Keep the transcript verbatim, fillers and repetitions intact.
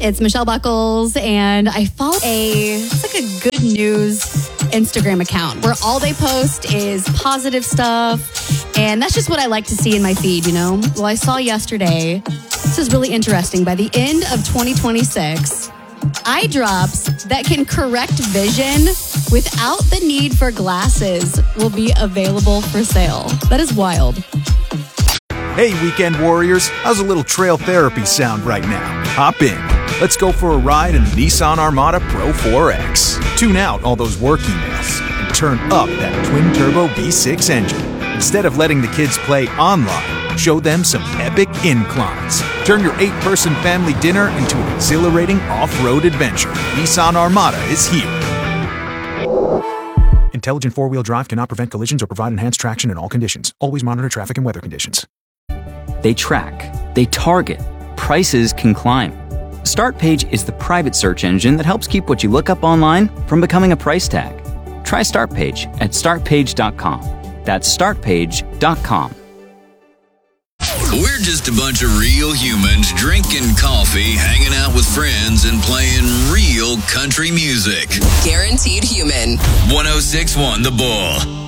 It's Michelle Buckles, and I follow a, it's like a good news Instagram account where all they post is positive stuff, and that's just what I like to see in my feed, you know? Well, I saw yesterday, this is really interesting, by the end of twenty twenty-six, eye drops that can correct vision without the need for glasses will be available for sale. That is wild. Hey, weekend warriors, how's a little trail therapy sound right now? Hop in. Let's go for a ride in the Nissan Armada Pro four X. Tune out all those work emails and turn up that twin-turbo V six engine. Instead of letting the kids play online, show them some epic inclines. Turn your eight-person family dinner into an exhilarating off-road adventure. Nissan Armada is here. Intelligent four-wheel drive cannot prevent collisions or provide enhanced traction in all conditions. Always monitor traffic and weather conditions. They track, they target, prices can climb. StartPage is the private search engine that helps keep what you look up online from becoming a price tag. Try StartPage at start page dot com. That's start page dot com. We're just a bunch of real humans drinking coffee, hanging out with friends, and playing real country music. Guaranteed Human. one oh six point one The Bull.